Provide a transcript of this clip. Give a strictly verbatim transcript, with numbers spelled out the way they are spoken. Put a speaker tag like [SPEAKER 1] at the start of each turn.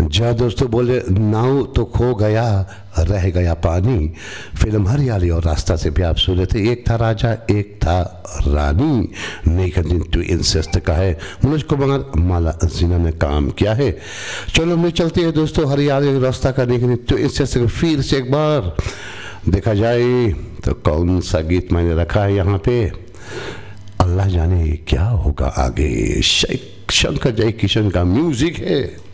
[SPEAKER 1] जा दोस्तों बोले नाव तो खो गया रह गया पानी। फिल्म हरियाली और रास्ता से भी आप सुने थे। एक था राजा एक था रानी, नेकन टू इंसेस्ट का है। मनोज कुमार माला जिना ने काम किया है। चलो मैं चलती है दोस्तों हरियाली और रास्ता का नेकन टू इंसेस्ट फिर से एक बार देखा जाए तो कौन सा गीत मैंने रखा है यहाँ पे, अल्लाह जाने क्या होगा आगे। शंकर जय किशन का म्यूजिक है।